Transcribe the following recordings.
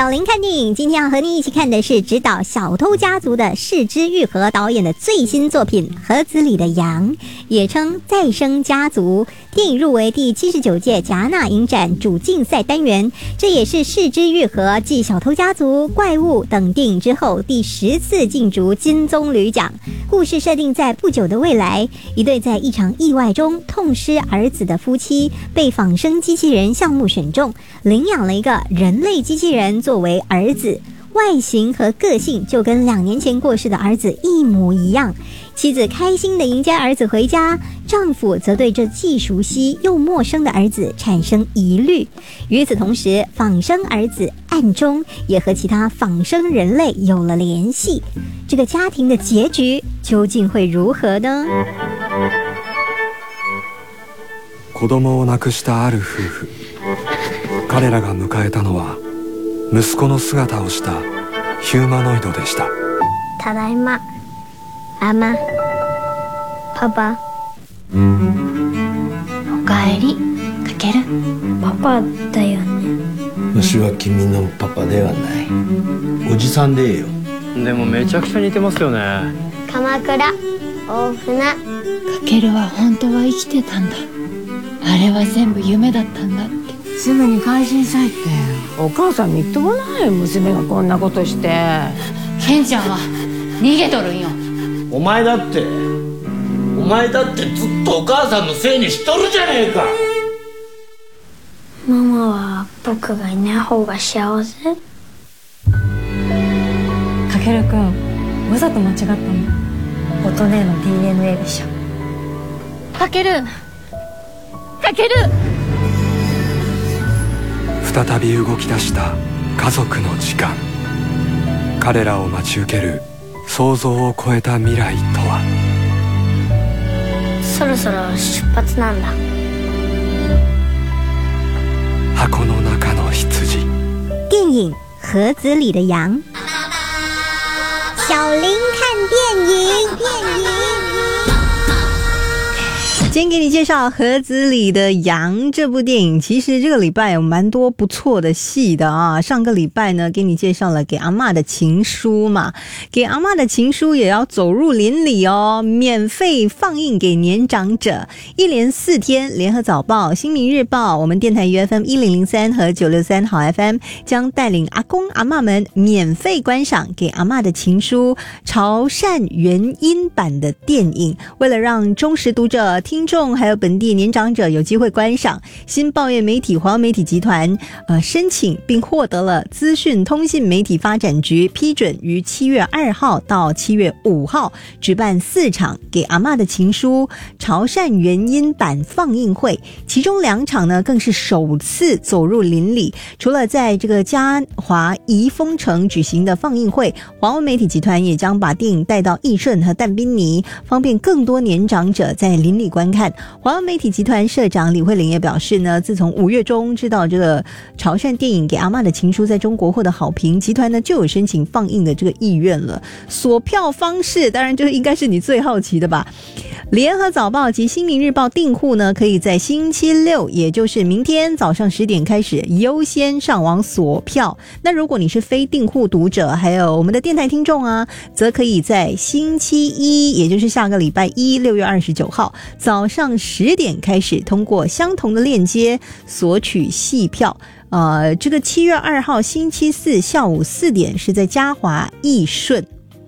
小林看电影，今天要和你一起看的是执导《小偷家族》的是枝裕和导演的最新作品《盒子里的羊》，也称《再生家族》。电影入围第79届戛纳影展主竞赛单元，这也是是枝裕和继《小偷家族》、怪物等电影之后第10次竞逐金棕榈奖。故事设定在不久的未来，一对在一场意外中痛失儿子的夫妻被仿生机器人项目选中，领养了一个人类机器人作为儿子，外形和个性就跟2年前过世的儿子一模一样。妻子开心地迎接儿子回家，丈夫则对这既熟悉又陌生的儿子产生疑虑。与此同时，仿生儿子暗中也和其他仿生人类有了联系。这个家庭的结局究竟会如何呢？ 子供を亡くしたある夫婦、彼らが迎えたのは息子の姿をしたヒューマノイドでした。 ただいま、ママ、パパ。おかえり、かける。パパだよね。 私は君のパパではない。おじさんでいいよ。 でもめちゃくちゃ似てますよね。 鎌倉、大船。かけるは本当は生きてたんだ。あれは全部夢だったんだって。 すぐに改心したいってお母さんみっともないよ。娘がこんなことして。 ケンちゃんは逃げとるんよ。 お前だってずっとお母さんのせいにしとるじゃねえか。 ママは僕がいない方が幸せ？ かけるくん、わざと間違ったの。音姉の DNA でしょ。 かける、かける。 再び動き出した家族の時間。彼らを待ち受ける想像を超えた未来とは。 そろそろ出発なんだ。 箱の中の羊。 电影《盒子里的羊》，小林看电影。今天给你介绍《盒子里的羊》这部电影。其实这个礼拜有蛮多不错的戏的啊。上个礼拜呢，给你介绍了《给阿嬷的情书》嘛，给阿嬷的情书也要走入邻里哦，免费放映给年长者。一连4天，联合早报、新民日报、我们电台 UFM 1003和963好 FM 将带领阿公阿嬷们免费观赏《给阿嬷的情书》潮汕原音版的电影。为了让忠实读者、听众还有本地年长者有机会观赏，新报业媒体华文媒体集团申请并获得了资讯通信媒体发展局批准，于7月2号到7月5号举办4场给阿嬷的情书潮汕原音版放映会，其中2场呢更是首次走入邻里。除了在这个嘉华宜丰城举行的放映会，华文媒体集团也将把电影带到义顺和淡滨尼，方便更多年长者在邻里观看。华文媒体集团社长李慧玲也表示呢，自从5月中知道这个潮汕电影《给阿嬷的情书》在中国获得好评，集团呢就有申请放映的这个意愿了。索票方式当然这应该是你最好奇的吧。联合早报及新民日报订户呢，可以在星期六，也就是明天早上10点开始优先上网索票。那如果你是非订户读者，还有我们的电台听众啊，则可以在星期一，也就是下个礼拜一6月29号早上10点开始通过相同的链接索取戏票。这个7月2号星期四下午4点是在嘉华义顺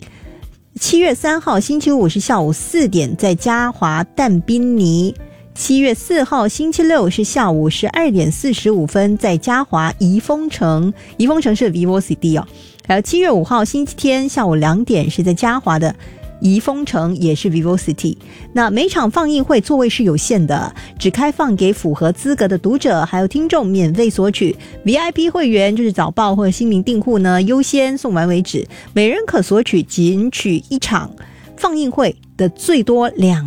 ，7月3号星期五是下午4点在嘉华淡滨尼，7月4号星期六是下午12点45分在嘉华宜丰城，宜丰城是 VivoCity 哦。还有7月5号星期天下午2点是在嘉华的宜丰城，也是 VivoCity。 那每场放映会座位是有限的，只开放给符合资格的读者还有听众免费索取， VIP 会员就是早报或者新民订户呢优先送完为止，每人可索取仅取1场放映会的最多2